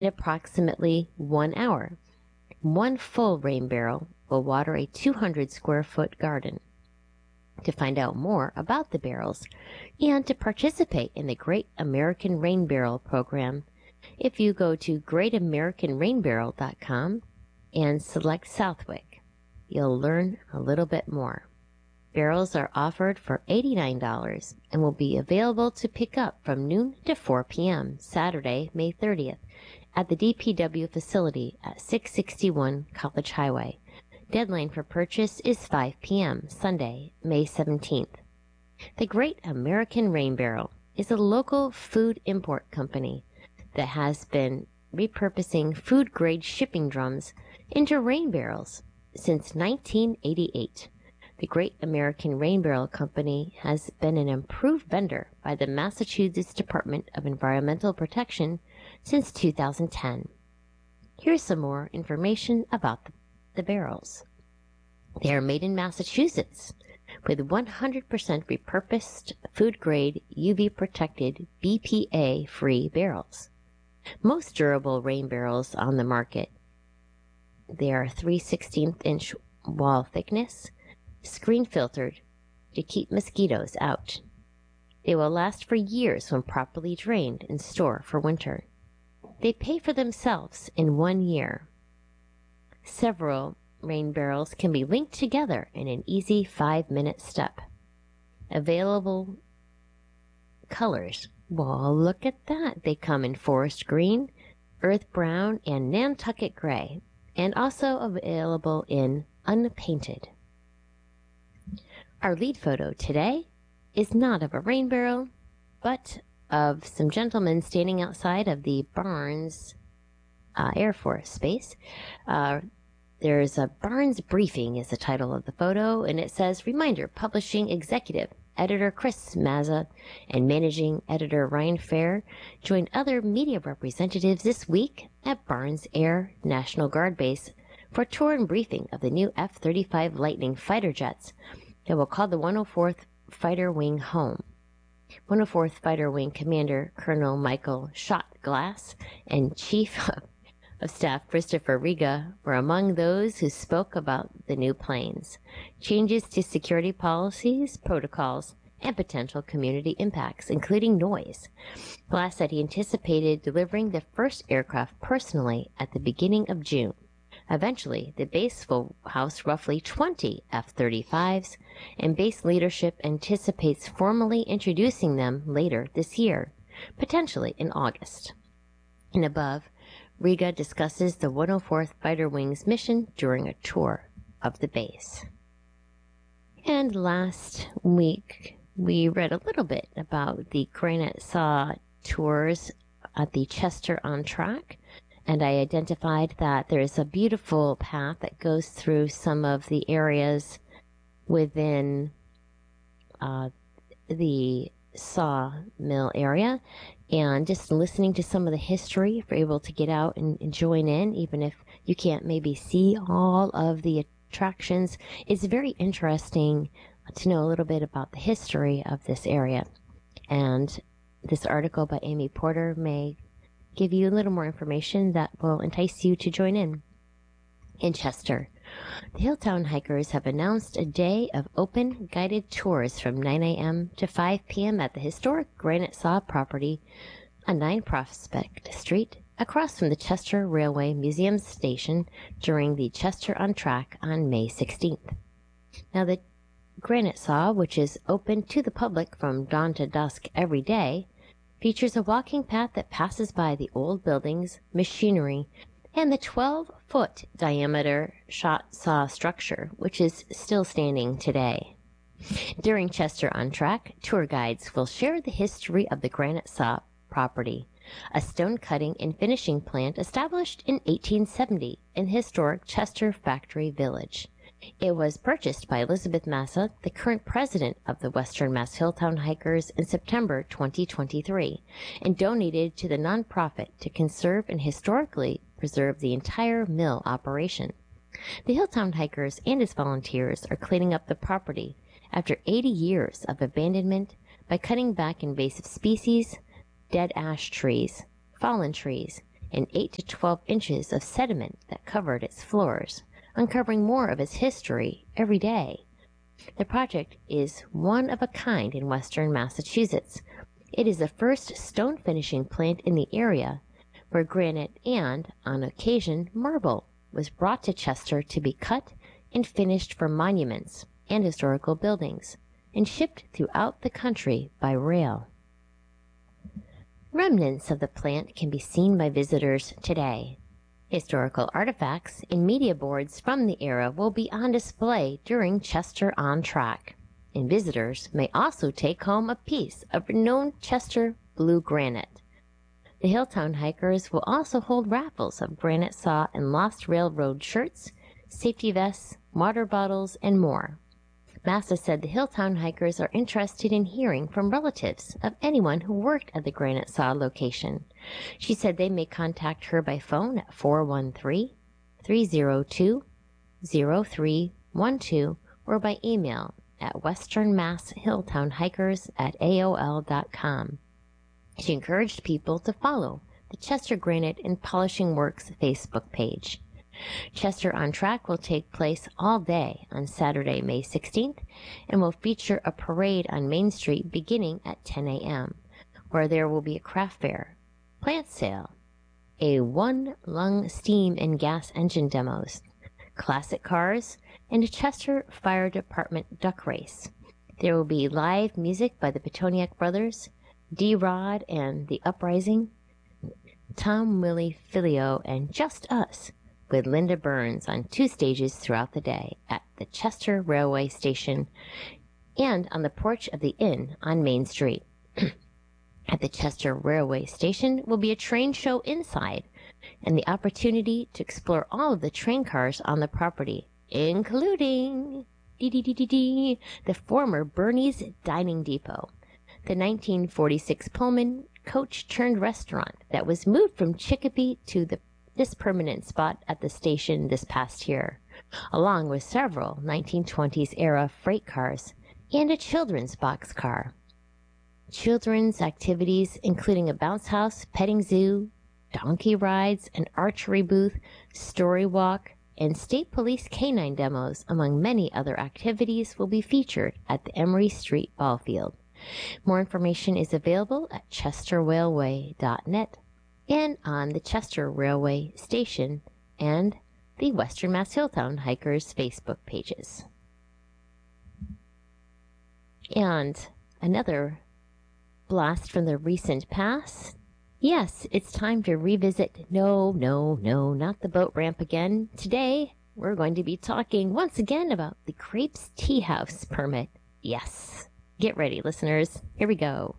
in approximately 1 hour. One full rain barrel will water a 200 square foot garden. To find out more about the barrels and to participate in the Great American Rain Barrel program, if you go to greatamericanrainbarrel.com and select Southwick, you'll learn a little bit more. Barrels are offered for $89 and will be available to pick up from noon to 4 p.m. Saturday, May 30th at the DPW facility at 661 College Highway. Deadline for purchase is 5 p.m. Sunday, May 17th. The Great American Rain Barrel is a local food import company that has been repurposing food-grade shipping drums into rain barrels since 1988. The Great American Rain Barrel Company has been an approved vendor by the Massachusetts Department of Environmental Protection since 2010. Here's some more information about the barrels. They are made in Massachusetts with 100% repurposed food-grade UV-protected BPA-free barrels. Most durable rain barrels on the market. They are 3/16-inch wall thickness, screen filtered to keep mosquitoes out. They will last for years when properly drained and stored for winter. They pay for themselves in 1 year. Several rain barrels can be linked together in an easy 5-minute step. Available colors. Well, look at that. They come in forest green, earth brown, and Nantucket gray, and also available in unpainted. Our lead photo today is not of a rain barrel, but of some gentlemen standing outside of the Barnes Air Force Base. There's a Barnes Briefing is the title of the photo, and it says, Reminder, Publishing Executive Editor Chris Mazza and Managing Editor Ryan Fair joined other media representatives this week at Barnes Air National Guard Base for a tour and briefing of the new F-35 Lightning fighter jets that will call the 104th Fighter Wing home. 104th Fighter Wing Commander Colonel Michael Shot Glass and Chief of Staff Christopher Riga were among those who spoke about the new planes, changes to security policies, protocols, and potential community impacts, including noise. Glass said he anticipated delivering the first aircraft personally at the beginning of June. Eventually, the base will house roughly 20 F-35s, and base leadership anticipates formally introducing them later this year, potentially in August. And above, Riga discusses the 104th Fighter Wing's mission during a tour of the base. And last week, we read a little bit about the Granite Saw tours at the Chester on Track, and I identified that there is a beautiful path that goes through some of the areas within the sawmill area, and just listening to some of the history, if you're able to get out and join in, even if you can't maybe see all of the attractions, it's very interesting to know a little bit about the history of this area. And this article by Amy Porter may give you a little more information that will entice you to join in. In Chester, the Hilltown Hikers have announced a day of open guided tours from 9 a.m. to 5 p.m. at the historic Granite Saw property on 9 Prospect Street, across from the Chester Railway Museum Station during the Chester on Track on May 16th. Now, the Granite Saw, which is open to the public from dawn to dusk every day, features a walking path that passes by the old buildings, machinery, and the 12-foot diameter shot saw structure, which is still standing today. During Chester on Track, tour guides will share the history of the Granite Saw property, a stone cutting and finishing plant established in 1870 in historic Chester Factory Village. It was purchased by Elizabeth Massa, the current president of the Western Mass Hilltown Hikers, in September 2023, and donated to the nonprofit to conserve and historically preserve the entire mill operation. The Hilltown Hikers and its volunteers are cleaning up the property after 80 years of abandonment by cutting back invasive species, dead ash trees, fallen trees, and 8 to 12 inches of sediment that covered its floors, uncovering more of its history every day. The project is one of a kind in western Massachusetts. It is the first stone finishing plant in the area where granite and, on occasion, marble was brought to Chester to be cut and finished for monuments and historical buildings, and shipped throughout the country by rail. Remnants of the plant can be seen by visitors today. Historical artifacts and media boards from the era will be on display during Chester on Track, and visitors may also take home a piece of renowned Chester blue granite. The Hilltown hikers will also hold raffles of granite saw and Lost Railroad shirts, safety vests, water bottles, and more. Massa said the Hilltown hikers are interested in hearing from relatives of anyone who worked at the granite saw location. She said they may contact her by phone at 413-302-0312 or by email at westernmasshilltownhikers@aol.com. She encouraged people to follow the Chester Granite and Polishing Works Facebook page. Chester on Track will take place all day on Saturday, May 16th, and will feature a parade on Main Street beginning at 10 a.m., where there will be a craft fair, plant sale, a one-lung steam and gas engine demos, classic cars, and a Chester Fire Department duck race. There will be live music by the Petoniak Brothers, D-Rod and The Uprising, Tom Willie Filio, and Just Us, with Linda Burns on 2 stages throughout the day at the Chester Railway Station and on the porch of the inn on Main Street. At the Chester Railway Station will be a train show inside and the opportunity to explore all of the train cars on the property, including the former Bernie's Dining Depot, the 1946 Pullman coach-turned-restaurant that was moved from Chicopee to this permanent spot at the station this past year, along with several 1920s-era freight cars and a children's boxcar. Children's activities, including a bounce house, petting zoo, donkey rides, an archery booth, story walk, and state police canine demos, among many other activities, will be featured at the Emery Street Ball Field. More information is available at chesterrailway.net and on the Chester Railway Station and the Western Mass Hilltown Hikers Facebook pages. And another blast from the recent past. Yes, it's time to revisit. No, not the boat ramp again. Today, we're going to be talking once again about the Crepes Tea House permit. Yes. Get ready, listeners. Here we go.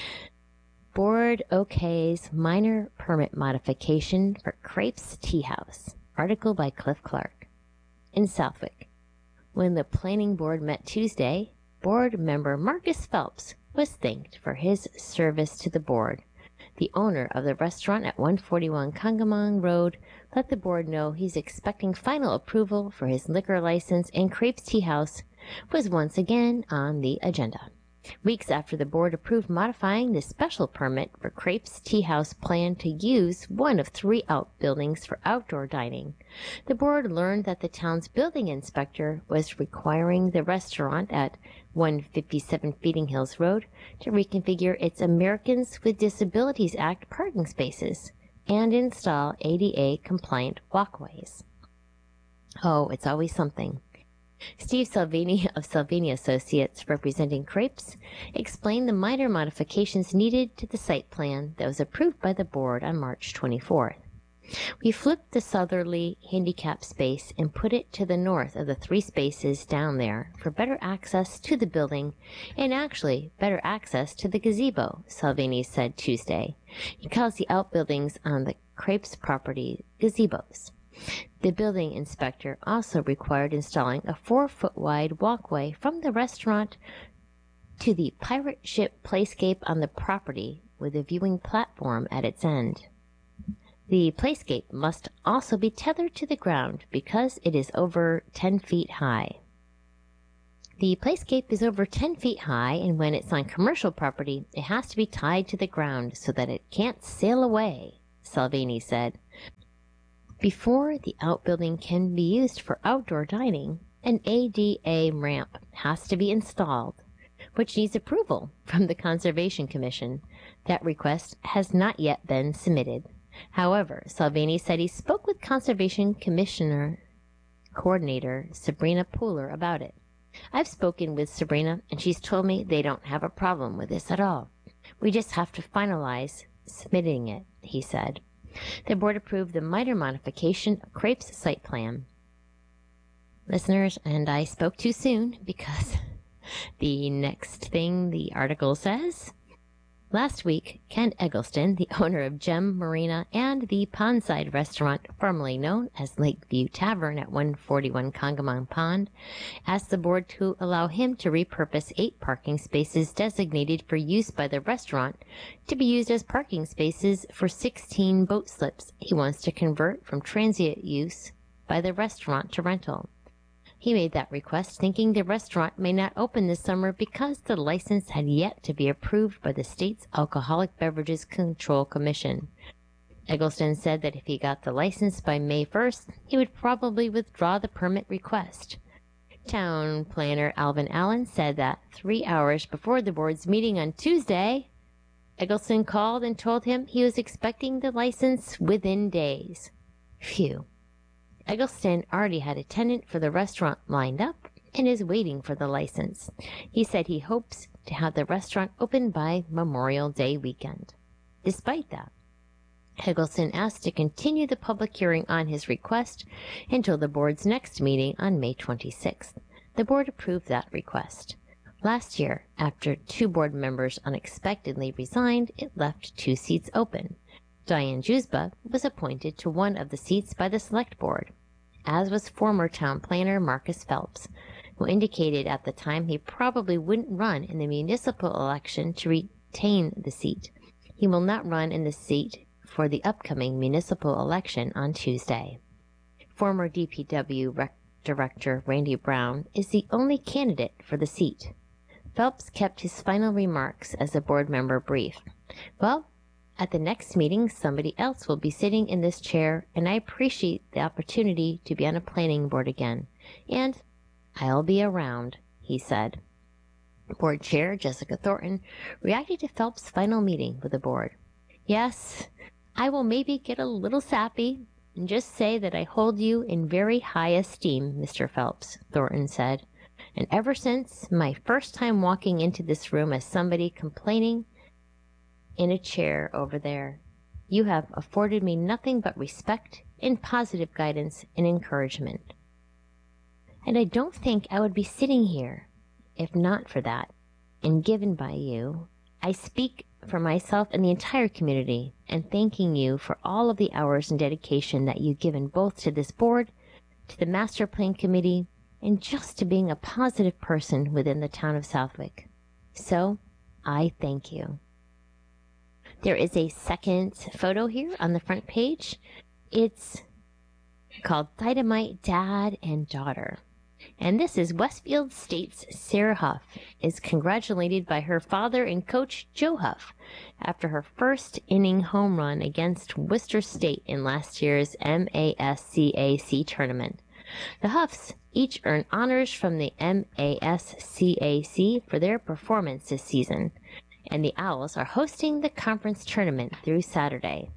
Board OK's minor permit modification for Crepes Tea House. Article by Cliff Clark. In Southwick, when the planning board met Tuesday, board member Marcus Phelps was thanked for his service to the board. The owner of the restaurant at 141 Congamon Road let the board know he's expecting final approval for his liquor license, and Crepes Tea House was once again on the agenda. Weeks after the board approved modifying the special permit for Crepes Tea House plan to use one of 3 outbuildings for outdoor dining, the board learned that the town's building inspector was requiring the restaurant at 157 Feeding Hills Road to reconfigure its Americans with Disabilities Act parking spaces and install ADA-compliant walkways. Oh, it's always something. Steve Salvini of Salvini Associates, representing Crepes, explained the minor modifications needed to the site plan that was approved by the board on March 24th. We flipped the southerly handicap space and put it to the north of the 3 spaces down there for better access to the building and actually better access to the gazebo, Salvini said Tuesday. He calls the outbuildings on the Crepes property gazebos. The building inspector also required installing a 4-foot wide walkway from the restaurant to the pirate ship playscape on the property with a viewing platform at its end. The playscape must also be tethered to the ground because it is over 10 feet high. The playscape is over 10 feet high, and when it's on commercial property, it has to be tied to the ground so that it can't sail away, Salvini said. Before the outbuilding can be used for outdoor dining, an ADA ramp has to be installed, which needs approval from the Conservation Commission. That request has not yet been submitted. However, Salvini said he spoke with Conservation Commissioner Coordinator Sabrina Pooler about it. I've spoken with Sabrina, and she's told me they don't have a problem with this at all. We just have to finalize submitting it, he said. The board approved the minor modification of Crape's site plan. Listeners, and I spoke too soon because the next thing the article says. Last week, Ken Eggleston, the owner of Gem Marina and the Pondside restaurant, formerly known as Lakeview Tavern at 141 Congamon Pond, asked the board to allow him to repurpose 8 parking spaces designated for use by the restaurant to be used as parking spaces for 16 boat slips he wants to convert from transient use by the restaurant to rental. He made that request thinking the restaurant may not open this summer because the license had yet to be approved by the state's Alcoholic Beverages Control Commission. Eggleston said that if he got the license by May 1st, he would probably withdraw the permit request. Town planner Alvin Allen said that 3 hours before the board's meeting on Tuesday, Eggleston called and told him he was expecting the license within days. Phew. Eggleston already had a tenant for the restaurant lined up and is waiting for the license. He said he hopes to have the restaurant open by Memorial Day weekend. Despite that, Eggleston asked to continue the public hearing on his request until the board's next meeting on May 26th. The board approved that request. Last year, after 2 board members unexpectedly resigned, it left 2 seats open. Diane Jusba was appointed to one of the seats by the Select Board, as was former town planner Marcus Phelps, who indicated at the time he probably wouldn't run in the municipal election to retain the seat. He will not run in the seat for the upcoming municipal election on Tuesday. Former DPW Director Randy Brown is the only candidate for the seat. Phelps kept his final remarks as a board member brief. Well, at the next meeting, somebody else will be sitting in this chair, and I appreciate the opportunity to be on a planning board again. And I'll be around, he said. Board Chair Jessica Thornton reacted to Phelps' final meeting with the board. Yes, I will maybe get a little sappy and just say that I hold you in very high esteem, Mr. Phelps, Thornton said. And ever since my first time walking into this room as somebody complaining in a chair over there, you have afforded me nothing but respect and positive guidance and encouragement. And I don't think I would be sitting here if not for that, and given by you. I speak for myself and the entire community, and thanking you for all of the hours and dedication that you've given both to this board, to the Master Plan Committee, and just to being a positive person within the town of Southwick. So, I thank you. There is a second photo here on the front page. It's called Dynamite Dad and Daughter. And this is Westfield State's Sarah Huff is congratulated by her father and coach Joe Huff after her first inning home run against Worcester State in last year's MASCAC tournament. The Huffs each earned honors from the MASCAC for their performance this season, and the Owls are hosting the conference tournament through Saturday.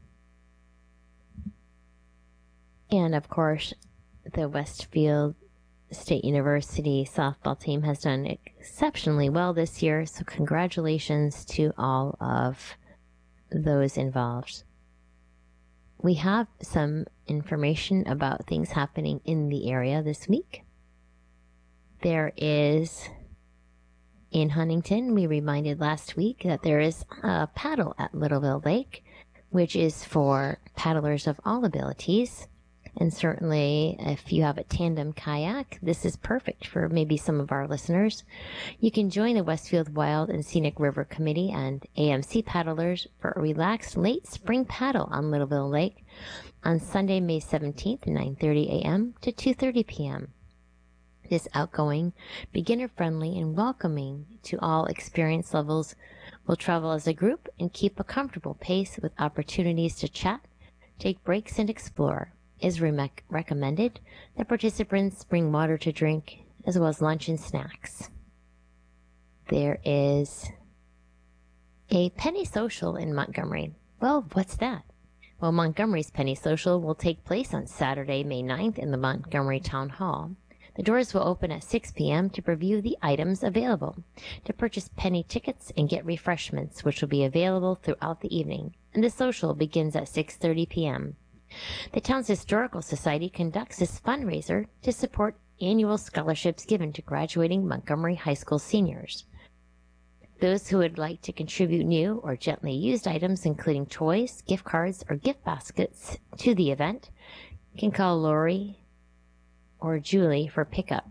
And of course, the Westfield State University softball team has done exceptionally well this year, so congratulations to all of those involved. We have some information about things happening in the area this week. There is, in Huntington, we reminded last week that there is a paddle at Littleville Lake, which is for paddlers of all abilities. And certainly, if you have a tandem kayak, this is perfect for maybe some of our listeners. You can join the Westfield Wild and Scenic River Committee and AMC paddlers for a relaxed late spring paddle on Littleville Lake on Sunday, May 17th, 9:30 a.m. to 2:30 p.m. This outgoing, beginner-friendly, and welcoming to all experience levels will travel as a group and keep a comfortable pace with opportunities to chat, take breaks and explore. It is recommended that participants bring water to drink, as well as lunch and snacks. There is a penny social in Montgomery. Well, what's that? Well, Montgomery's Penny Social will take place on Saturday, May 9th in the Montgomery Town Hall. The doors will open at 6 p.m. to preview the items available, to purchase penny tickets and get refreshments, which will be available throughout the evening, and the social begins at 6:30 p.m. The town's Historical Society conducts this fundraiser to support annual scholarships given to graduating Montgomery High School seniors. Those who would like to contribute new or gently used items, including toys, gift cards, or gift baskets to the event, can call Lori or Julie for pickup,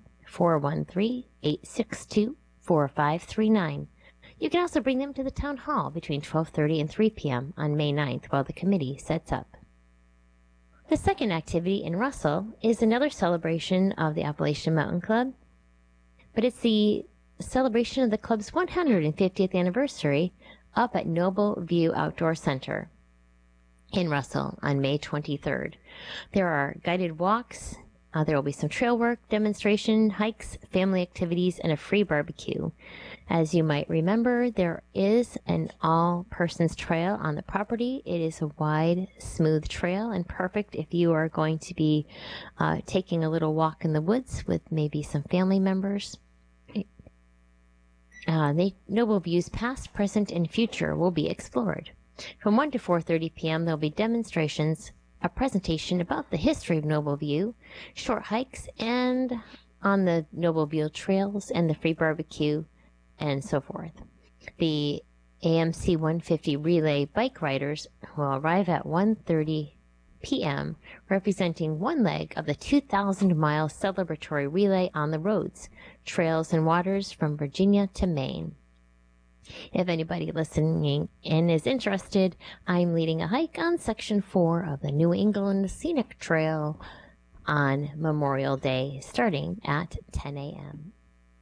413-862-4539. You can also bring them to the town hall between 12:30 and 3 p.m. on May 9th while the committee sets up. The second activity in Russell is another celebration of the Appalachian Mountain Club, but it's the celebration of the club's 150th anniversary up at Noble View Outdoor Center in Russell on May 23rd. There are guided walks, there will be some trail work, demonstration, hikes, family activities, and a free barbecue. As you might remember, there is an all-persons trail on the property. It is a wide, smooth trail and perfect if you are going to be taking a little walk in the woods with maybe some family members. Noble View's past, present, and future will be explored. From 1 to 4:30 p.m. there will be demonstrations, a presentation about the history of Noble View, short hikes, and on the Noble View trails, and the free barbecue, and so forth. The AMC 150 relay bike riders will arrive at 1:30 p.m., representing one leg of the 2,000-mile celebratory relay on the roads, trails, and waters from Virginia to Maine. If anybody listening in is interested, I'm leading a hike on Section 4 of the New England Scenic Trail on Memorial Day, starting at 10 a.m.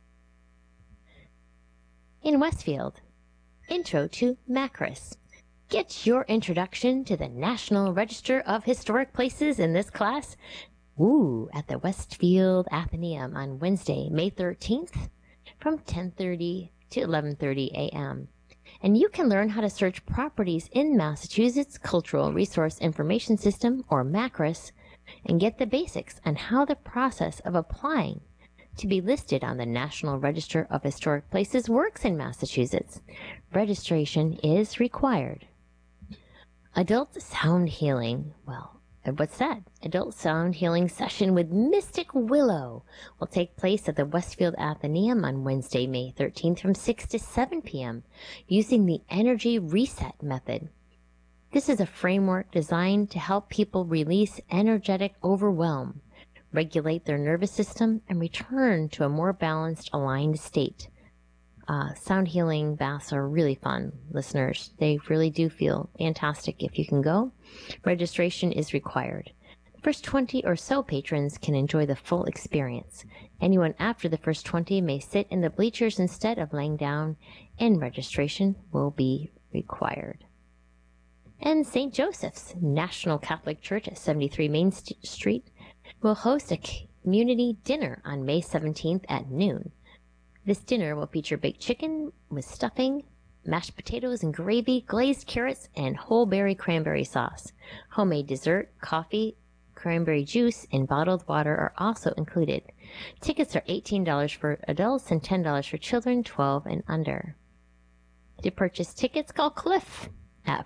In Westfield, Intro to Macris. Get your introduction to the National Register of Historic Places in this class at the Westfield Athenaeum on Wednesday, May 13th from 10:30 to 11:30 a.m. And you can learn how to search properties in Massachusetts Cultural Resource Information System, or MACRIS, and get the basics on how the process of applying to be listed on the National Register of Historic Places works in Massachusetts. Registration is required. Adult Sound Healing. Well, what's that? Adult Sound Healing Session with Mystic Willow will take place at the Westfield Athenaeum on Wednesday, May 13th from 6 to 7 p.m. using the Energy Reset method. This is a framework designed to help people release energetic overwhelm, regulate their nervous system, and return to a more balanced, aligned state. Sound healing baths are really fun, listeners. They really do feel fantastic if you can go. Registration is required. The first 20 or so patrons can enjoy the full experience. Anyone after the first 20 may sit in the bleachers instead of laying down, and registration will be required. And St. Joseph's National Catholic Church at 73 Main Street will host a community dinner on May 17th at noon. This dinner will feature baked chicken with stuffing, mashed potatoes and gravy, glazed carrots, and whole berry cranberry sauce. Homemade dessert, coffee, cranberry juice, and bottled water are also included. Tickets are $18 for adults and $10 for children 12 and under. To purchase tickets, call Cliff at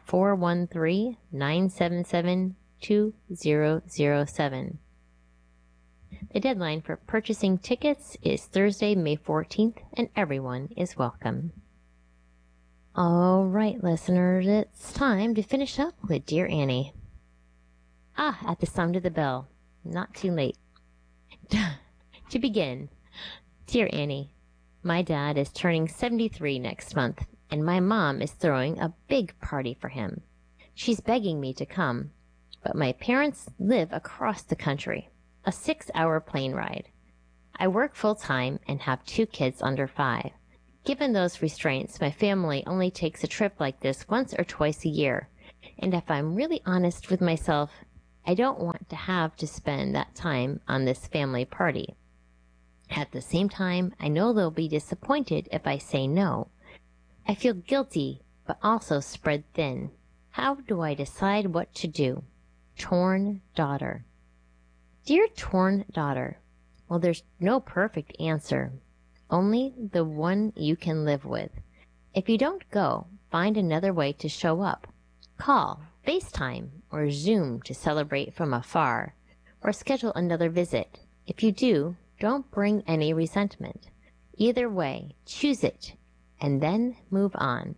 413-977-2007. The deadline for purchasing tickets is Thursday, May 14th, and everyone is welcome. All right, listeners, it's time to finish up with Dear Annie. At the sound of the bell. Not too late. To begin, Dear Annie, my dad is turning 73 next month, and my mom is throwing a big party for him. She's begging me to come, but my parents live across the country. A 6-hour plane ride. I work full-time and have 2 kids under 5. Given those restraints, my family only takes a trip like this once or twice a year. And if I'm really honest with myself, I don't want to have to spend that time on this family party. At the same time, I know they'll be disappointed if I say no. I feel guilty, but also spread thin. How do I decide what to do? Torn daughter. Dear torn daughter, well, there's no perfect answer, only the one you can live with. If you don't go, find another way to show up. Call, FaceTime, or Zoom to celebrate from afar, or schedule another visit. If you do, don't bring any resentment. Either way, choose it, and then move on.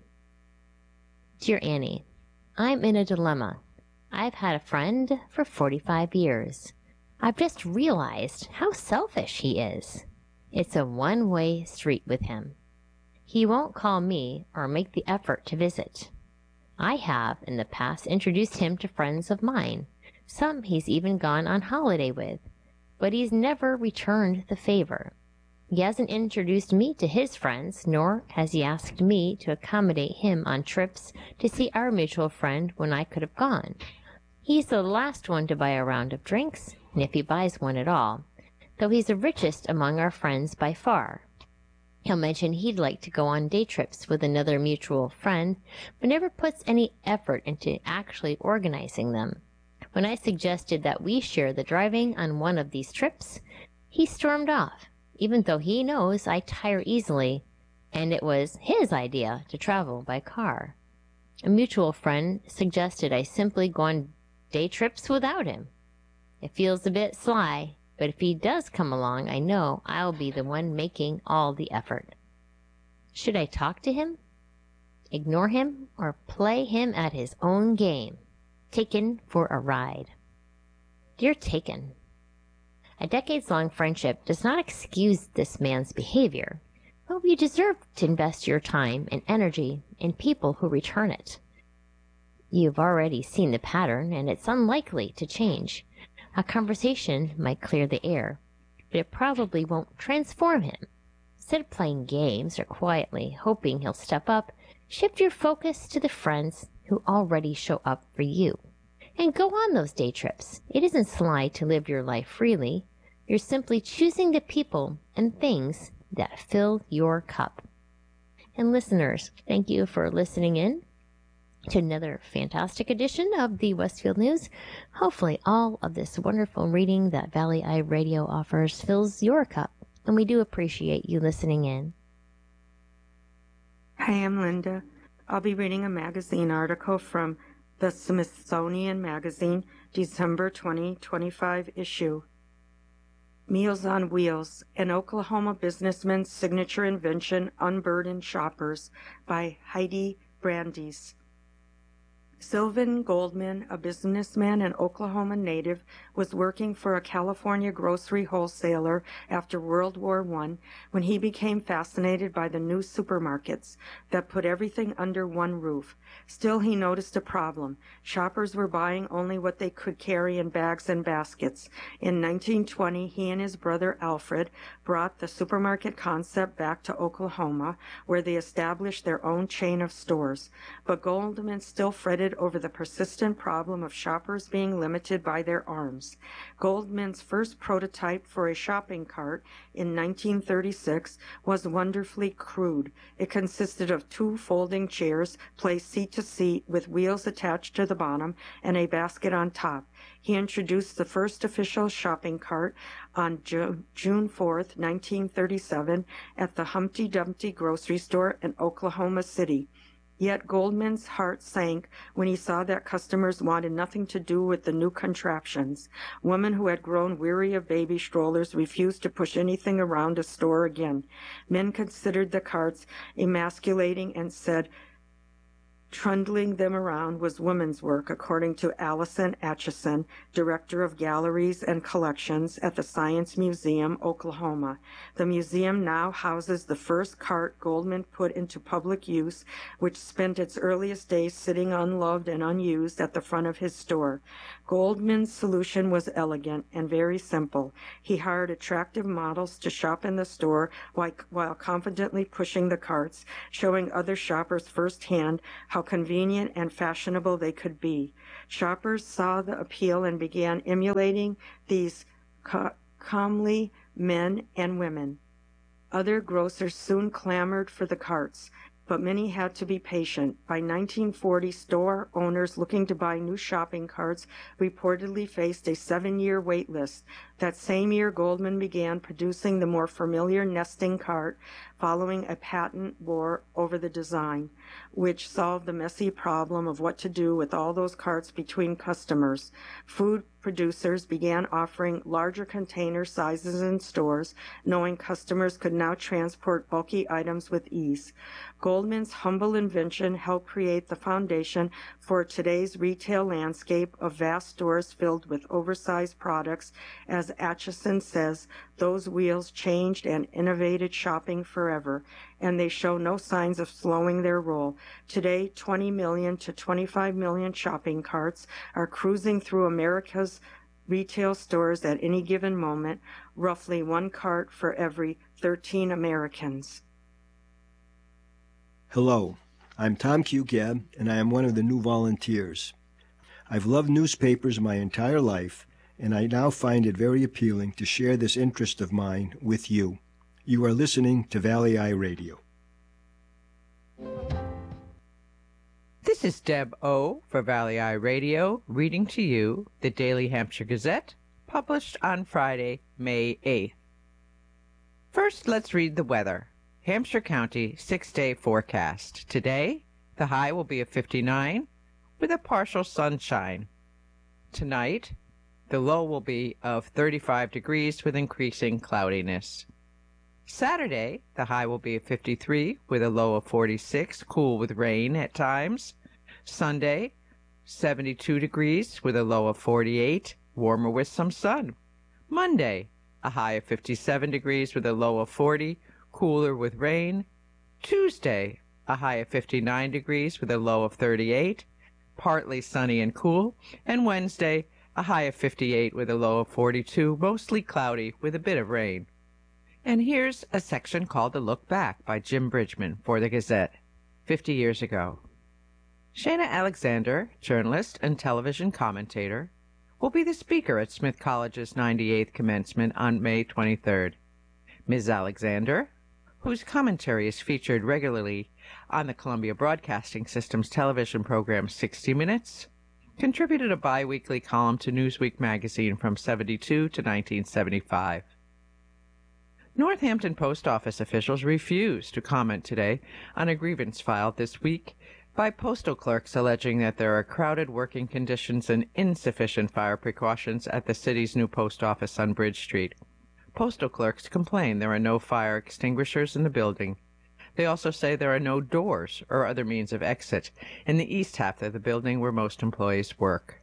Dear Annie, I'm in a dilemma. I've had a friend for 45 years. I've just realized how selfish he is. It's a one-way street with him. He won't call me or make the effort to visit. I have, in the past, introduced him to friends of mine. Some he's even gone on holiday with, but he's never returned the favor. He hasn't introduced me to his friends, nor has he asked me to accommodate him on trips to see our mutual friend when I could have gone. He's the last one to buy a round of drinks, and if he buys one at all, though he's the richest among our friends by far. He'll mention he'd like to go on day trips with another mutual friend, but never puts any effort into actually organizing them. When I suggested that we share the driving on one of these trips, he stormed off, even though he knows I tire easily, and it was his idea to travel by car. A mutual friend suggested I simply go on day trips without him. It feels a bit sly, but if he does come along, I know I'll be the one making all the effort. Should I talk to him, ignore him, or play him at his own game? Taken for a ride. Dear Taken, a decades-long friendship does not excuse this man's behavior, but you deserve to invest your time and energy in people who return it. You've already seen the pattern, and it's unlikely to change. A conversation might clear the air, but it probably won't transform him. Instead of playing games or quietly hoping he'll step up, shift your focus to the friends who already show up for you. And go on those day trips. It isn't sly to live your life freely. You're simply choosing the people and things that fill your cup. And listeners, thank you for listening in to another fantastic edition of the Westfield News. Hopefully all of this wonderful reading that Valley Eye Radio offers fills your cup, and we do appreciate you listening in. Hi, I'm Linda. I'll be reading a magazine article from the Smithsonian Magazine, December 2025 issue. Meals on Wheels, an Oklahoma businessman's signature invention, unburdened shoppers, by Heidi Brandeis. Sylvan Goldman, a businessman and Oklahoma native, was working for a California grocery wholesaler after World War I when he became fascinated by the new supermarkets that put everything under one roof. Still, he noticed a problem. Shoppers were buying only what they could carry in bags and baskets. In 1920, he and his brother Alfred brought the supermarket concept back to Oklahoma, where they established their own chain of stores. But Goldman still fretted over the persistent problem of shoppers being limited by their arms. Goldman's first prototype for a shopping cart in 1936 was wonderfully crude. It consisted of two folding chairs placed seat to seat with wheels attached to the bottom and a basket on top. He introduced the first official shopping cart on June 4th, 1937 at the Humpty Dumpty grocery store in Oklahoma City. Yet Goldman's heart sank when he saw that customers wanted nothing to do with the new contraptions. Women who had grown weary of baby strollers refused to push anything around a store again. Men considered the carts emasculating and said trundling them around was women's work, according to Allison Atchison, director of galleries and collections at the Science Museum, Oklahoma. The museum now houses the first cart Goldman put into public use, which spent its earliest days sitting unloved and unused at the front of his store. Goldman's solution was elegant and very simple. He hired attractive models to shop in the store while confidently pushing the carts, showing other shoppers firsthand how convenient and fashionable they could be. Shoppers saw the appeal and began emulating these comely men and women. Other grocers soon clamored for the carts, but many had to be patient. By 1940, store owners looking to buy new shopping carts reportedly faced a 7-year wait list. That same year, Goldman began producing the more familiar nesting cart, following a patent war over the design, which solved the messy problem of what to do with all those carts between customers. Food producers began offering larger container sizes in stores, knowing customers could now transport bulky items with ease. Goldman's humble invention helped create the foundation for today's retail landscape of vast stores filled with oversized products. As Atchison says, those wheels changed and innovated shopping forever, and they show no signs of slowing their roll. Today, 20 million to 25 million shopping carts are cruising through America's retail stores at any given moment, roughly one cart for every 13 Americans. Hello, I'm Tom Cugab, and I am one of the new volunteers. I've loved newspapers my entire life, and I now find it very appealing to share this interest of mine with you. You are listening to Valley Eye Radio. This is Deb O. for Valley Eye Radio, reading to you the Daily Hampshire Gazette, published on Friday, May 8th. First, let's read the weather. Hampshire County 6-day forecast. Today, the high will be of 59 with a partial sunshine. Tonight, the low will be of 35 degrees with increasing cloudiness. Saturday, the high will be of 53 with a low of 46, cool with rain at times. Sunday, 72 degrees with a low of 48, warmer with some sun. Monday, a high of 57 degrees with a low of 40, cooler with rain. Tuesday, a high of 59 degrees with a low of 38, partly sunny and cool. And Wednesday, a high of 58 with a low of 42, mostly cloudy with a bit of rain. And here's a section called A Look Back by Jim Bridgman for the Gazette, 50 years ago. Shana Alexander, journalist and television commentator, will be the speaker at Smith College's 98th commencement on May 23rd. Ms. Alexander, whose commentary is featured regularly on the Columbia Broadcasting System's television program 60 Minutes, contributed a bi-weekly column to Newsweek magazine from 72 to 1975. Northampton post office officials refused to comment today on a grievance filed this week by postal clerks alleging that there are crowded working conditions and insufficient fire precautions at the city's new post office on Bridge Street. Postal clerks complain there are no fire extinguishers in the building. They also say there are no doors or other means of exit in the east half of the building where most employees work.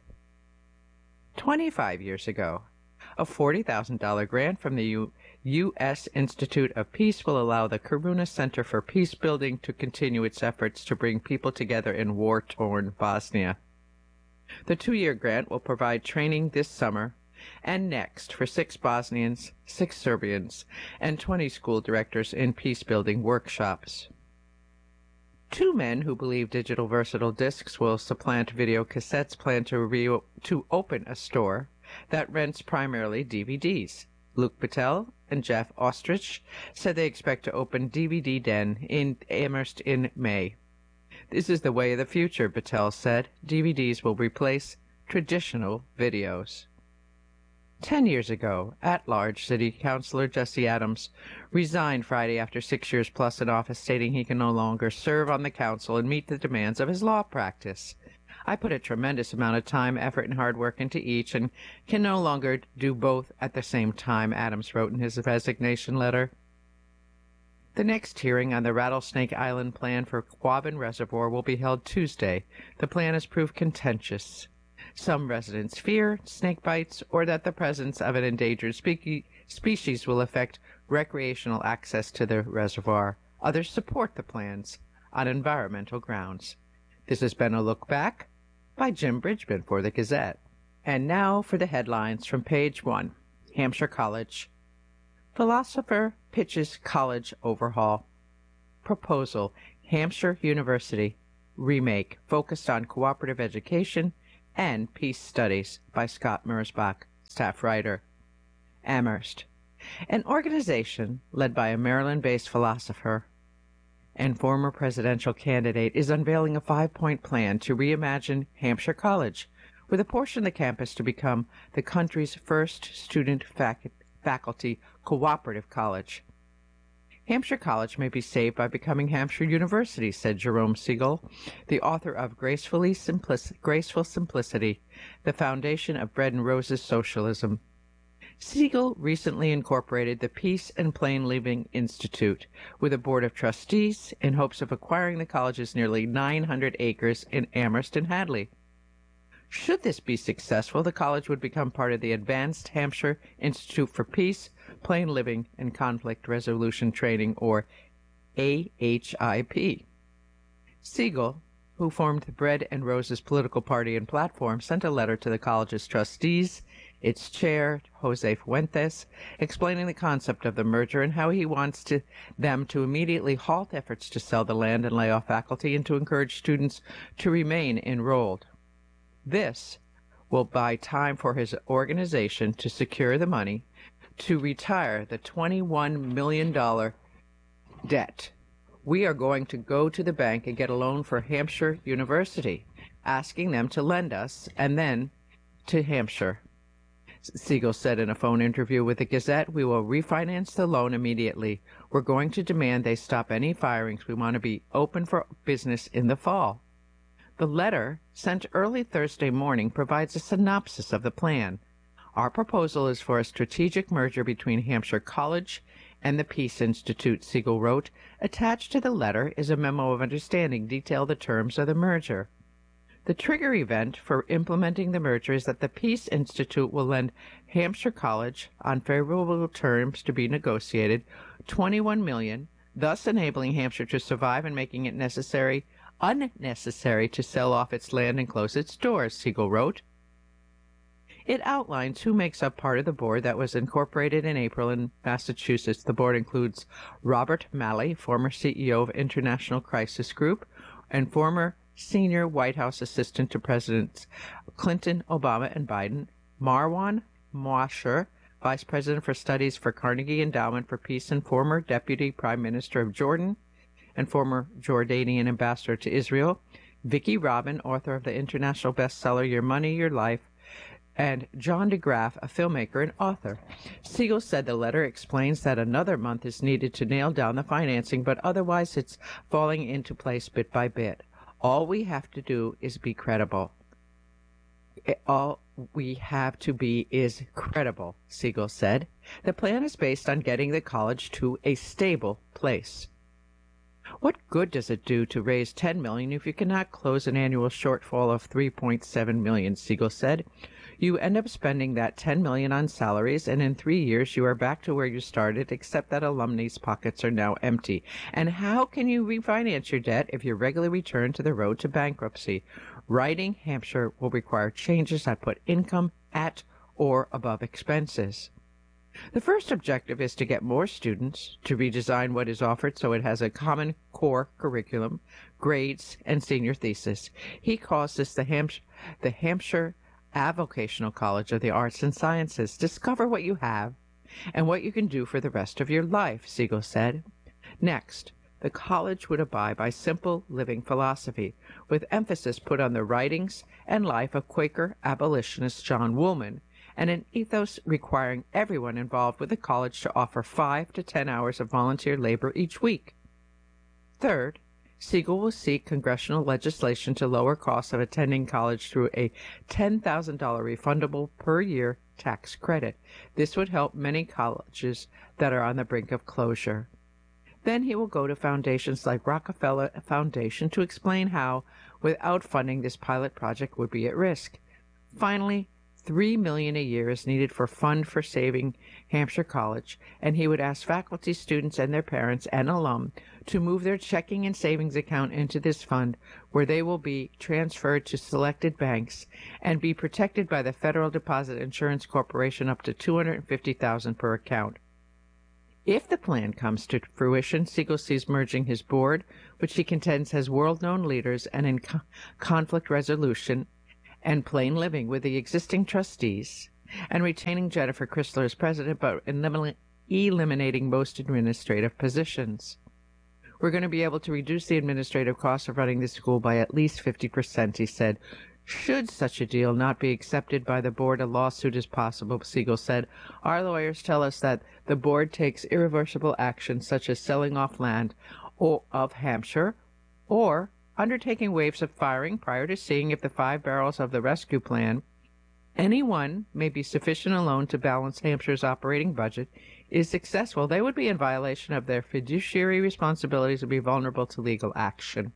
25 years ago, a $40,000 grant from the U.S. Institute of Peace will allow the Karuna Center for Peace Building to continue its efforts to bring people together in war-torn Bosnia. The 2-year grant will provide training this summer and next for 6 Bosnians, 6 Serbians, and 20 school directors in peace-building workshops. 2 men who believe digital versatile discs will supplant video cassettes plan to open a store that rents primarily DVDs. Luke Patel and Jeff Ostrich said they expect to open DVD Den in Amherst in May. This is the way of the future, Patel said. DVDs will replace traditional videos. 10 years ago, at-large City Councilor Jesse Adams resigned Friday after 6 years plus in office, stating he can no longer serve on the council and meet the demands of his law practice. I put a tremendous amount of time, effort, and hard work into each and can no longer do both at the same time, Adams wrote in his resignation letter. The next hearing on the Rattlesnake Island plan for Quabbin Reservoir will be held Tuesday. The plan has proved contentious. Some residents fear snake bites or that the presence of an endangered species will affect recreational access to the reservoir. Others support the plans on environmental grounds. This has been A Look Back by Jim Bridgman for the Gazette. And now for the headlines from page 1. Hampshire College. Philosopher pitches college overhaul. Proposal. Hampshire University. remake focused on cooperative education and peace studies by Scott Mersbach, staff writer. Amherst, an organization led by a Maryland-based philosopher and former presidential candidate, is unveiling a 5-point plan to reimagine Hampshire College, with a portion of the campus to become the country's first student-faculty cooperative college. Hampshire College may be saved by becoming Hampshire University, said Jerome Siegel, the author of Graceful Simplicity, the Foundation of Bread and Roses Socialism. Siegel recently incorporated the Peace and Plain Living Institute with a board of trustees in hopes of acquiring the college's nearly 900 acres in Amherst and Hadley. Should this be successful, the college would become part of the Advanced Hampshire Institute for Peace, Plain Living, and Conflict Resolution Training, or AHIP. Siegel, who formed the Bread and Roses political party and platform, sent a letter to the college's trustees, its chair, Jose Fuentes, explaining the concept of the merger and how he wants them to immediately halt efforts to sell the land and lay off faculty and to encourage students to remain enrolled. This will buy time for his organization to secure the money to retire the $21 million debt. We are going to go to the bank and get a loan for Hampshire University, asking them to lend us, and then to Hampshire. Siegel said in a phone interview with the Gazette, "We will refinance the loan immediately. We're going to demand they stop any firings. We want to be open for business in the fall." The letter, sent early Thursday morning, provides a synopsis of the plan. Our proposal is for a strategic merger between Hampshire College and the Peace Institute, Siegel wrote. Attached to the letter is a memo of understanding detailing the terms of the merger. The trigger event for implementing the merger is that the Peace Institute will lend Hampshire College, on favorable terms to be negotiated, $21 million, thus enabling Hampshire to survive and making it unnecessary to sell off its land and close its doors, Siegel wrote. It outlines who makes up part of the board that was incorporated in April in Massachusetts. The board includes Robert Malley, former CEO of International Crisis Group and former senior White House assistant to Presidents Clinton, Obama, and Biden, Marwan Mouasher, vice president for studies for Carnegie Endowment for Peace and former deputy prime minister of Jordan and former Jordanian ambassador to Israel, Vicki Robin, author of the international bestseller Your Money, Your Life, and John DeGraff, a filmmaker and author. Siegel said the letter explains that another month is needed to nail down the financing, but otherwise it's falling into place bit by bit. All we have to do is be credible. All we have to be is credible, Siegel said. The plan is based on getting the college to a stable place. What good does it do to raise $10 million if you cannot close an annual shortfall of $3.7 million, Siegel said. You end up spending that $10 million on salaries, and in 3 years you are back to where you started, except that alumni's pockets are now empty. And how can you refinance your debt if you regularly return to the road to bankruptcy? Righting Hampshire will require changes that put income at or above expenses. The first objective is to get more students, to redesign what is offered so it has a common core curriculum, grades, and senior thesis. He calls this the Hampshire Avocational College of the Arts and Sciences. Discover what you have and what you can do for the rest of your life, Siegel said. Next, the college would abide by simple living philosophy, with emphasis put on the writings and life of Quaker abolitionist John Woolman, and an ethos requiring everyone involved with the college to offer 5 to 10 hours of volunteer labor each week. Third, Siegel will seek congressional legislation to lower costs of attending college through a $10,000 refundable per-year tax credit. This would help many colleges that are on the brink of closure. Then he will go to foundations like Rockefeller Foundation to explain how, without funding, this pilot project would be at risk. Finally, $3 million a year is needed for Fund for Saving Hampshire College, and he would ask faculty, students, and their parents and alum to move their checking and savings account into this fund, where they will be transferred to selected banks and be protected by the Federal Deposit Insurance Corporation up to $250,000 per account. If the plan comes to fruition, Siegel sees merging his board, which he contends has world-known leaders and in conflict resolution and plain living, with the existing trustees, and retaining Jennifer Chrysler as president, but eliminating most administrative positions. We're going to be able to reduce the administrative costs of running the school by at least 50%, he said. Should such a deal not be accepted by the board, a lawsuit is possible, Siegel said. Our lawyers tell us that the board takes irreversible action, such as selling off land of Hampshire or undertaking waves of firing prior to seeing if the 5 barrels of the rescue plan, any one may be sufficient alone to balance Hampshire's operating budget, is successful. They would be in violation of their fiduciary responsibilities and be vulnerable to legal action.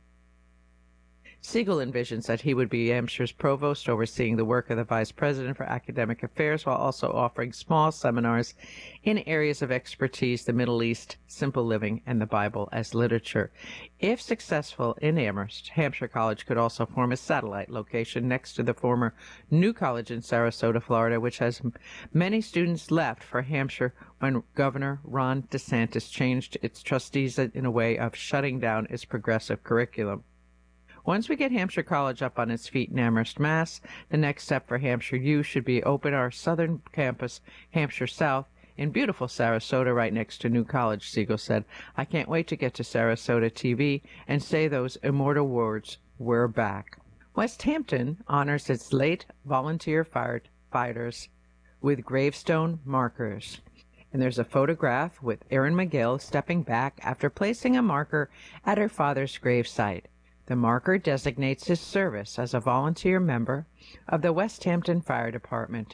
Siegel envisions that he would be Hampshire's provost, overseeing the work of the vice president for academic affairs, while also offering small seminars in areas of expertise, the Middle East, simple living, and the Bible as literature. If successful in Amherst, Hampshire College could also form a satellite location next to the former New College in Sarasota, Florida, which has many students left for Hampshire when Governor Ron DeSantis changed its trustees in a way of shutting down its progressive curriculum. Once we get Hampshire College up on its feet in Amherst, Mass., the next step for Hampshire U should be open our southern campus, Hampshire South, in beautiful Sarasota right next to New College, Siegel said. I can't wait to get to Sarasota TV and say those immortal words, "We're back." West Hampton honors its late volunteer firefighters with gravestone markers. And there's a photograph with Erin McGill stepping back after placing a marker at her father's gravesite. The marker designates his service as a volunteer member of the West Hampton Fire Department.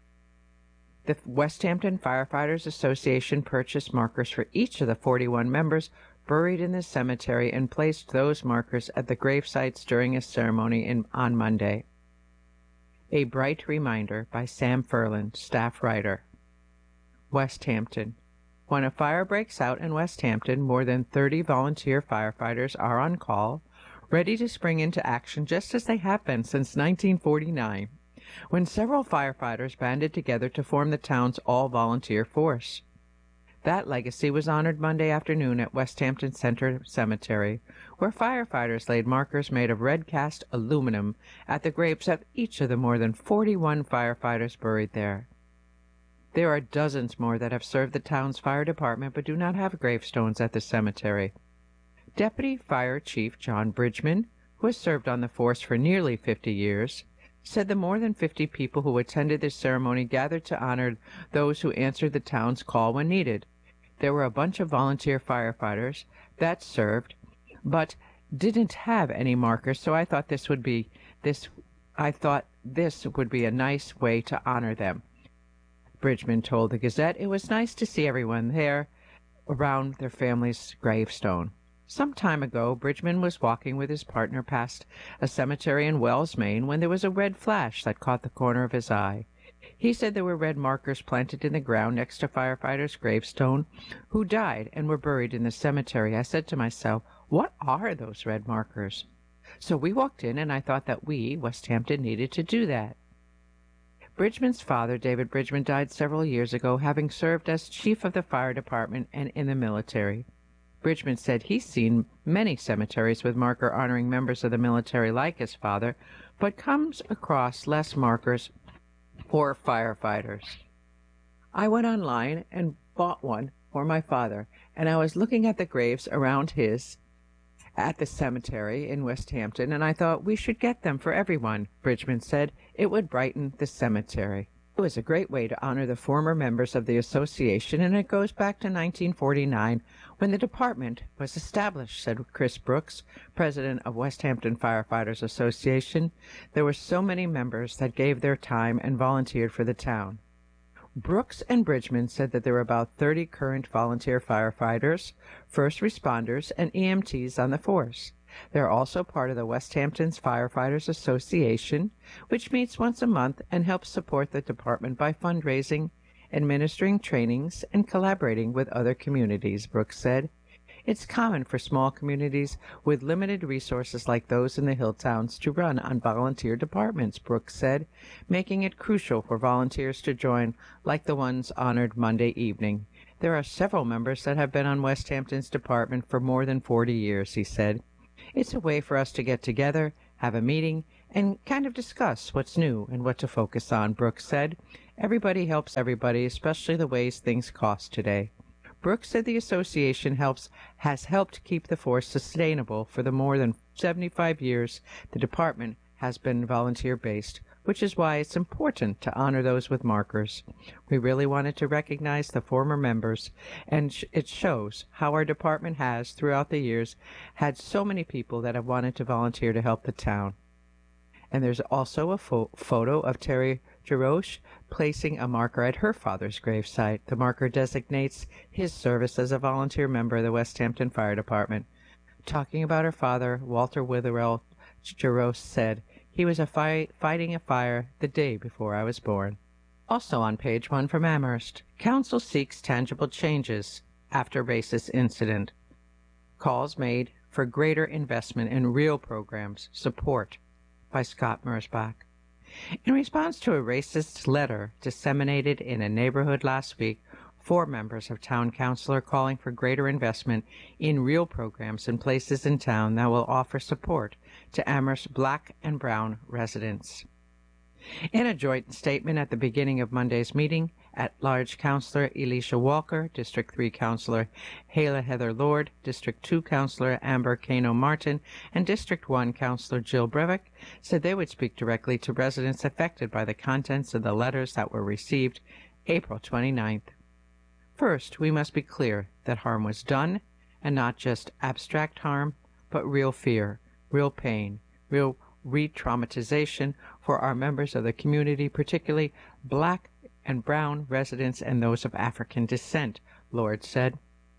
The West Hampton Firefighters Association purchased markers for each of the 41 members buried in the cemetery and placed those markers at the grave sites during a ceremony on Monday. A Bright Reminder by Sam Ferland, staff writer. West Hampton. When a fire breaks out in West Hampton, more than 30 volunteer firefighters are on call, ready to spring into action just as they have been since 1949, when several firefighters banded together to form the town's all-volunteer force. That legacy was honored Monday afternoon at West Hampton Center Cemetery, where firefighters laid markers made of red-cast aluminum at the graves of each of the more than 41 firefighters buried there. There are dozens more that have served the town's fire department but do not have gravestones at the cemetery. Deputy Fire Chief John Bridgman, who has served on the force for nearly 50 years, said the more than 50 people who attended this ceremony gathered to honor those who answered the town's call when needed. There were a bunch of volunteer firefighters that served, but didn't have any markers, so I thought this would be a nice way to honor them. Bridgman told the Gazette it was nice to see everyone there around their family's gravestone. Some time ago, Bridgman was walking with his partner past a cemetery in Wells, Maine, when there was a red flash that caught the corner of his eye. He said there were red markers planted in the ground next to firefighters' gravestone who died and were buried in the cemetery. I said to myself, what are those red markers? So we walked in, and I thought that we, West Hampton, needed to do that. Bridgman's father, David Bridgman, died several years ago, having served as chief of the fire department and in the military. Bridgman said he's seen many cemeteries with marker honoring members of the military like his father, but comes across less markers for firefighters. I went online and bought one for my father, and I was looking at the graves around his at the cemetery in West Hampton, and I thought we should get them for everyone. Bridgman said it would brighten the cemetery. It was a great way to honor the former members of the association, and it goes back to 1949 when the department was established, said Chris Brooks, president of West Hampton Firefighters Association. There were so many members that gave their time and volunteered for the town. Brooks and Bridgman said that there were about 30 current volunteer firefighters, first responders, and EMTs on the force. They are also part of the West Hampton's Firefighters Association, which meets once a month and helps support the department by fundraising, administering trainings, and collaborating with other communities, Brooks said. It's common for small communities with limited resources like those in the hill towns to run on volunteer departments, Brooks said, making it crucial for volunteers to join like the ones honored Monday evening. There are several members that have been on West Hampton's department for more than 40 years, he said. It's a way for us to get together, have a meeting, and kind of discuss what's new and what to focus on, Brooks said. Everybody helps everybody, especially the ways things cost today. Brooks said the association has helped keep the force sustainable for the more than 75 years the department has been volunteer-based, which is why it's important to honor those with markers. We really wanted to recognize the former members, and it shows how our department has, throughout the years, had so many people that have wanted to volunteer to help the town. And there's also a photo of Terry Jarosh placing a marker at her father's gravesite. The marker designates his service as a volunteer member of the West Hampton Fire Department. Talking about her father, Walter Witherell Jarosh said, "He was fighting a fire the day before I was born." Also on page 1 from Amherst, Council seeks tangible changes after racist incident. Calls made for greater investment in real programs, support, by Scott Mersbach. In response to a racist letter disseminated in a neighborhood last week, 4 members of town council are calling for greater investment in real programs and places in town that will offer support to Amherst Black and Brown residents. In a joint statement at the beginning of Monday's meeting, at-large Councillor Elisha Walker, District 3 Councillor Hala Heather Lord, District 2 Councillor Amber Kano Martin, and District 1 Councillor Jill Breivik said they would speak directly to residents affected by the contents of the letters that were received April 29th. First, we must be clear that harm was done, and not just abstract harm, but real fear, real pain, real re-traumatization for our members of the community, particularly Black and Brown residents and those of African descent, Lord said.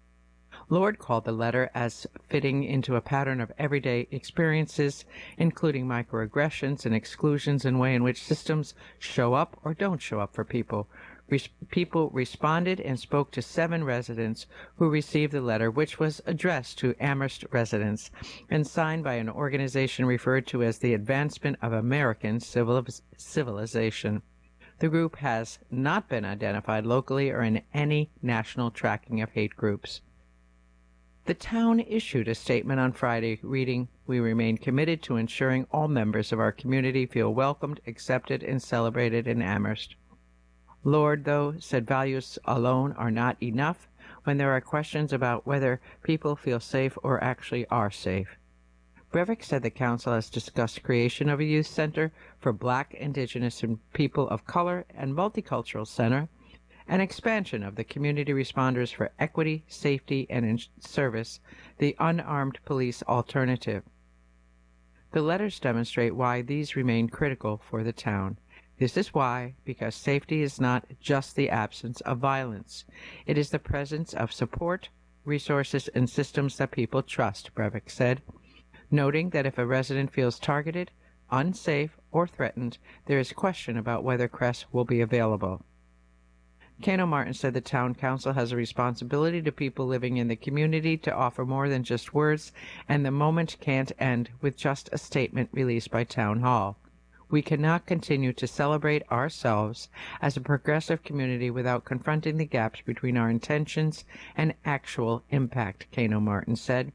Lord called the letter as fitting into a pattern of everyday experiences, including microaggressions and exclusions and way in which systems show up or don't show up for people. People responded and spoke to 7 residents who received the letter, which was addressed to Amherst residents and signed by an organization referred to as the Advancement of American Civilization. The group has not been identified locally or in any national tracking of hate groups. The town issued a statement on Friday reading, "We remain committed to ensuring all members of our community feel welcomed, accepted, and celebrated in Amherst." Lord, though, said values alone are not enough when there are questions about whether people feel safe or actually are safe. Breivik said the council has discussed creation of a youth center for Black, Indigenous, and people of color and multicultural center, an expansion of the community responders for equity, safety, and in service, the unarmed police alternative. The letters demonstrate why these remain critical for the town. This is why, because safety is not just the absence of violence. It is the presence of support, resources, and systems that people trust, Breivik said, noting that if a resident feels targeted, unsafe, or threatened, there is question about whether CRESS will be available. Kano Martin said the town council has a responsibility to people living in the community to offer more than just words, and the moment can't end with just a statement released by Town Hall. We cannot continue to celebrate ourselves as a progressive community without confronting the gaps between our intentions and actual impact, Kano Martin said.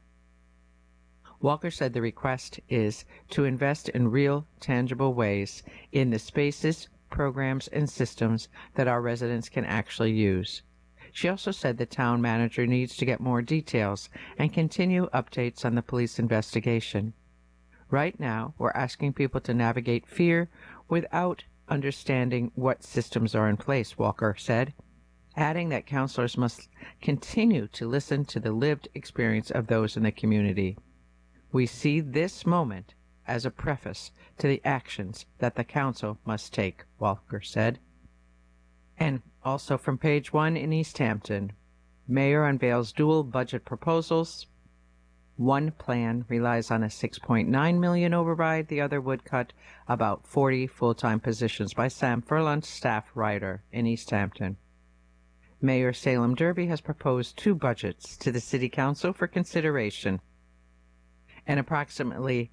Walker said the request is to invest in real, tangible ways in the spaces, programs, and systems that our residents can actually use. She also said the town manager needs to get more details and continue updates on the police investigation. Right now, we're asking people to navigate fear without understanding what systems are in place, Walker said, adding that counselors must continue to listen to the lived experience of those in the community. We see this moment as a preface to the actions that the council must take, Walker said. And also from page 1 in East Hampton, Mayor unveils dual budget proposals. One plan relies on a $6.9 million override. The other would cut about 40 full-time positions by Sam Furlong, staff writer in East Hampton. Mayor Salem Derby has proposed 2 budgets to the City Council for consideration. An approximately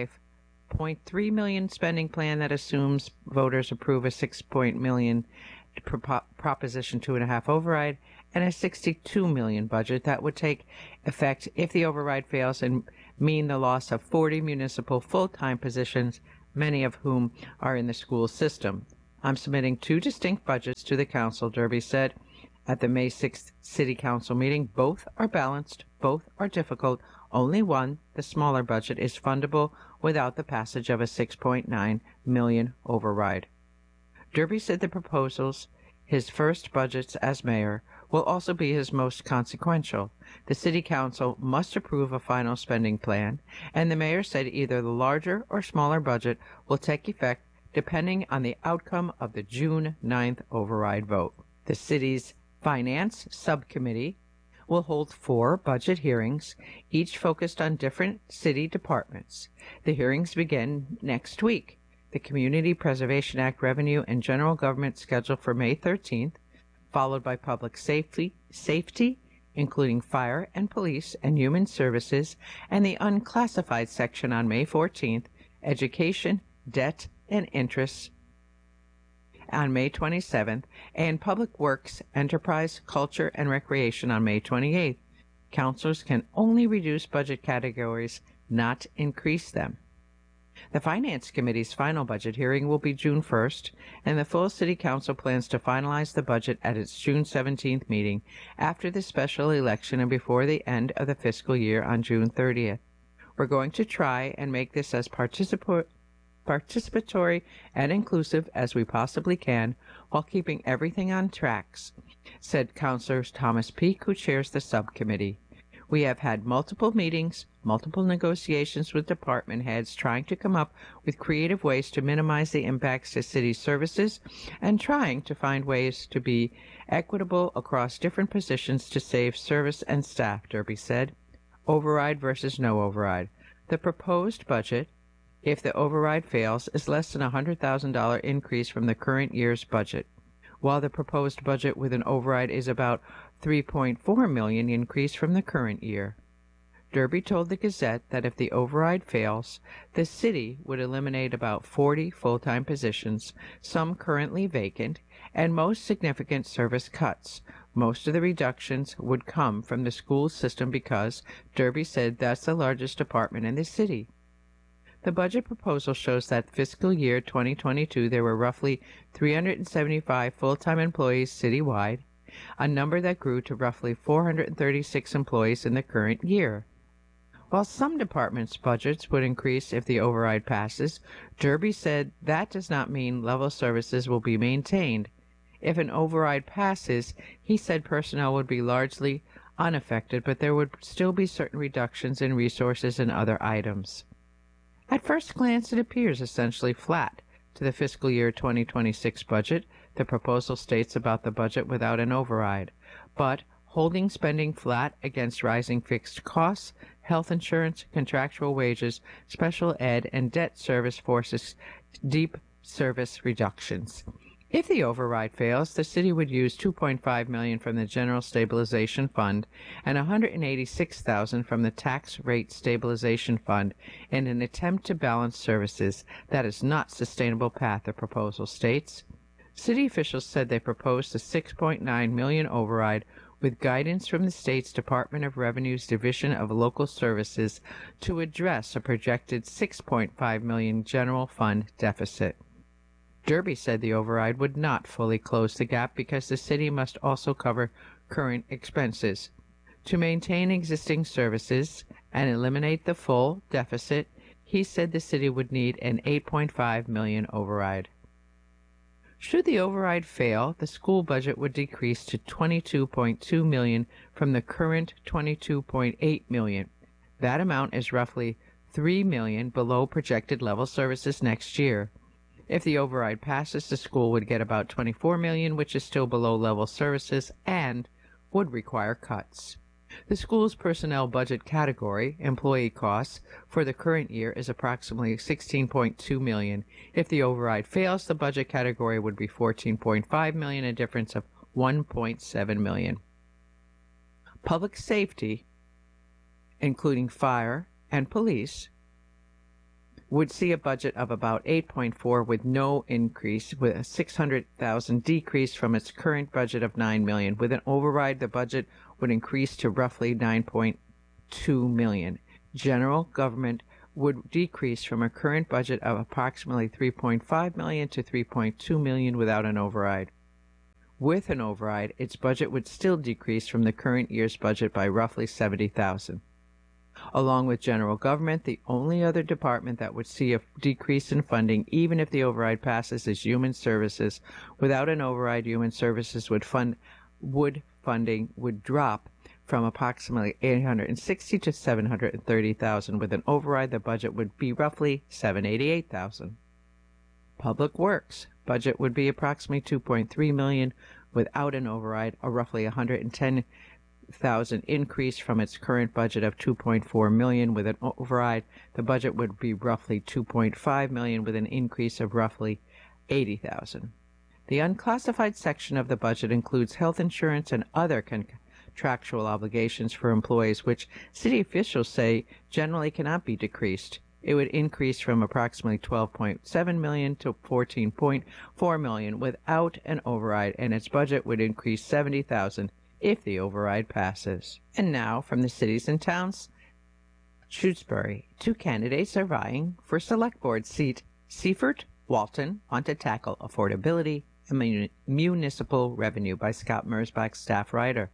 $65.3 million spending plan that assumes voters approve a $6 million Proposition 2.5 override, and a $62 million budget that would take effect if the override fails and mean the loss of 40 municipal full-time positions, many of whom are in the school system. I'm submitting two distinct budgets to the council, Derby said at the May 6th City Council meeting. Both are balanced, both are difficult. Only one, the smaller budget, is fundable without the passage of a $6.9 million override. Derby said the proposals, his first budgets as mayor, will also be his most consequential. The City Council must approve a final spending plan, and the mayor said either the larger or smaller budget will take effect depending on the outcome of the June 9th override vote. The city's Finance Subcommittee will hold 4 budget hearings, each focused on different city departments. The hearings begin next week. The Community Preservation Act Revenue and General Government scheduled for May 13th, followed by Public Safety, including Fire and Police and Human Services, and the Unclassified section on May 14th, Education, Debt, and Interest on May 27th, and Public Works, Enterprise, Culture, and Recreation on May 28th. Councilors can only reduce budget categories, not increase them. The Finance Committee's final budget hearing will be June 1st, and the full City Council plans to finalize the budget at its June 17th meeting after the special election and before the end of the fiscal year on June 30th. We're going to try and make this as participatory and inclusive as we possibly can while keeping everything on tracks, said Councilor Thomas Peake, who chairs the subcommittee. We have had multiple meetings, multiple negotiations with department heads trying to come up with creative ways to minimize the impacts to city services and trying to find ways to be equitable across different positions to save service and staff, Derby said. Override versus no override. The proposed budget, if the override fails, is less than a $100,000 increase from the current year's budget, while the proposed budget with an override is about $3.4 million increase from the current year. Derby told the Gazette that if the override fails, the city would eliminate about 40 full-time positions, some currently vacant, and most significant service cuts. Most of the reductions would come from the school system because, Derby said, that's the largest department in the city. The budget proposal shows that fiscal year 2022 there were roughly 375 full-time employees citywide, a number that grew to roughly 436 employees in the current year. While some departments' budgets would increase if the override passes, Derby said that does not mean level services will be maintained. If an override passes, he said personnel would be largely unaffected, but there would still be certain reductions in resources and other items. At first glance, it appears essentially flat to the fiscal year 2026 budget, the proposal states about the budget without an override, but holding spending flat against rising fixed costs, health insurance, contractual wages, special ed, and debt service forces deep service reductions. If the override fails, the city would use $2.5 million from the General Stabilization Fund and $186,000 from the Tax Rate Stabilization Fund in an attempt to balance services. That is not a sustainable path, the proposal states. City officials said they proposed a $6.9 million override with guidance from the state's Department of Revenue's Division of Local Services to address a projected $6.5 million general fund deficit. Derby said the override would not fully close the gap because the city must also cover current expenses. To maintain existing services and eliminate the full deficit, he said the city would need an $8.5 million override. Should the override fail, the school budget would decrease to $22.2 million from the current $22.8 million. That amount is roughly $3 million below projected level services next year. If the override passes, the school would get about $24 million, which is still below level services and would require cuts. The school's personnel budget category, employee costs, for the current year is approximately $16.2 million. If the override fails, the budget category would be $14.5 million, a difference of $1.7 million. Public safety, including fire and police, would see a budget of about 8.4 with no increase, with a 600,000 decrease from its current budget of 9 million. With an override, the budget would increase to roughly 9.2 million. General government would decrease from a current budget of approximately 3.5 million to 3.2 million without an override. With an override, its budget would still decrease from the current year's budget by roughly 70,000. Along with general government, the only other department that would see a decrease in funding, even if the override passes, is human services. Without an override, human services funding would drop from approximately 860 to 730,000. With an override, the budget would be roughly 788,000. Public Works budget would be approximately 2.3 million. Without an override, a roughly 110,000 increase from its current budget of 2.4 million. With an override, the budget would be roughly 2.5 million, with an increase of roughly 80,000. The unclassified section of the budget includes health insurance and other contractual obligations for employees, which city officials say generally cannot be decreased. It would increase from approximately 12.7 million to 14.4 million without an override, and its budget would increase 70,000 if the override passes. And now, from the cities and towns, Shutesbury. 2 candidates are vying for select board seat. Seifert, Walton, want to tackle affordability and municipal revenue, by Scott Merzbach, staff writer.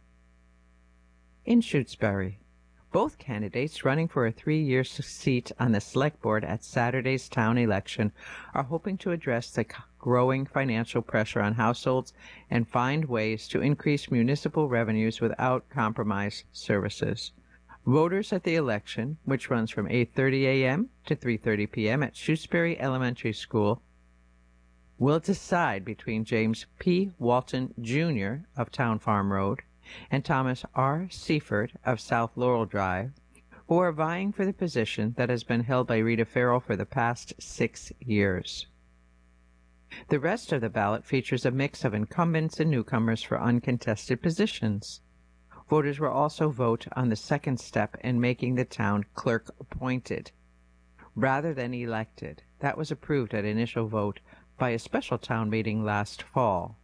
In Shutesbury, both candidates running for a 3-year seat on the select board at Saturday's town election are hoping to address the growing financial pressure on households and find ways to increase municipal revenues without compromise services. Voters at the election, which runs from 8:30 a.m. to 3:30 p.m. at Shutesbury Elementary School, will decide between James P. Walton, Jr. of Town Farm Road and Thomas R. Seifert of South Laurel Drive, who are vying for the position that has been held by Rita Farrell for the past 6 years. The rest of the ballot features a mix of incumbents and newcomers for uncontested positions. Voters will also vote on the second step in making the town clerk appointed, rather than elected. That was approved at initial vote by a special town meeting last fall.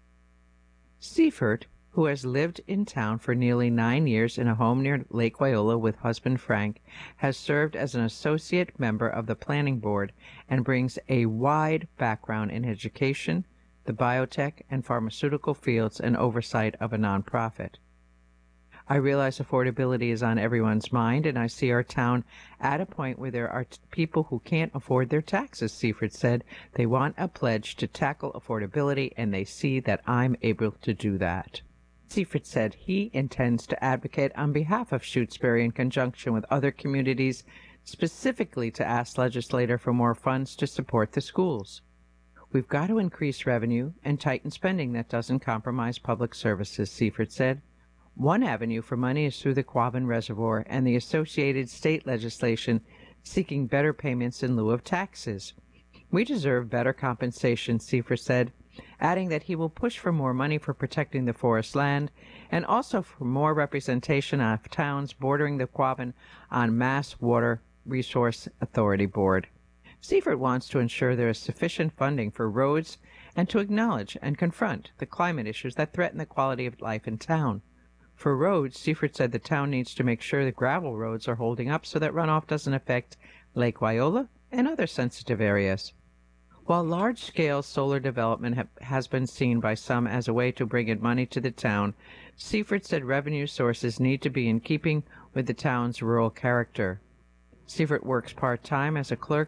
Seifert, who has lived in town for nearly 9 years in a home near Lake Wyola with husband Frank, has served as an associate member of the planning board and brings a wide background in education, the biotech and pharmaceutical fields, and oversight of a nonprofit. I realize affordability is on everyone's mind, and I see our town at a point where there are people who can't afford their taxes, Seifert said. They want a pledge to tackle affordability, and they see that I'm able to do that. Seifert said he intends to advocate on behalf of Shutesbury in conjunction with other communities, specifically to ask legislature for more funds to support the schools. We've got to increase revenue and tighten spending that doesn't compromise public services, Seifert said. One avenue for money is through the Quabbin Reservoir and the associated state legislation seeking better payments in lieu of taxes. We deserve better compensation, Seifert said, adding that he will push for more money for protecting the forest land and also for more representation of towns bordering the Quabbin on Mass Water Resource Authority Board. Seifert wants to ensure there is sufficient funding for roads and to acknowledge and confront the climate issues that threaten the quality of life in town. For roads, Seifert said the town needs to make sure the gravel roads are holding up so that runoff doesn't affect Lake Wyola and other sensitive areas. While large-scale solar development has been seen by some as a way to bring in money to the town, Seifert said revenue sources need to be in keeping with the town's rural character. Seifert works part-time as a clerk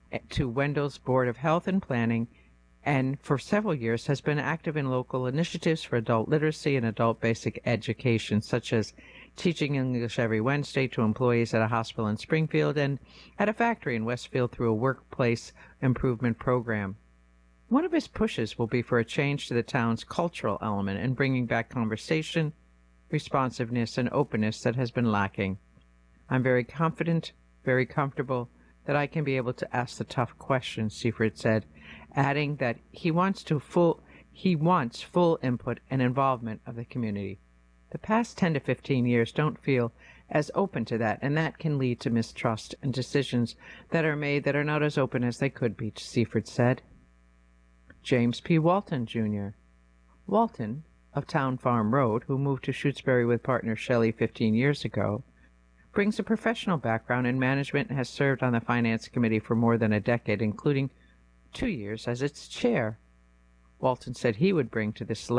to Wendell's Board of Health and Planning, and for several years has been active in local initiatives for adult literacy and adult basic education, such as teaching English every Wednesday to employees at a hospital in Springfield and at a factory in Westfield through a workplace improvement program. One of his pushes will be for a change to the town's cultural element and bringing back conversation, responsiveness, and openness that has been lacking. I'm very confident, very comfortable that I can be able to ask the tough questions, Seifert said, adding that he wants full input and involvement of the community. The past 10 to 15 years don't feel as open to that, and that can lead to mistrust and decisions that are made that are not as open as they could be, Seifert said. James P. Walton, Jr. Walton, of Town Farm Road, who moved to Shutesbury with partner Shelley 15 years ago, brings a professional background in management and has served on the Finance Committee for more than a decade, including 2 years as its chair. Walton said he would bring to this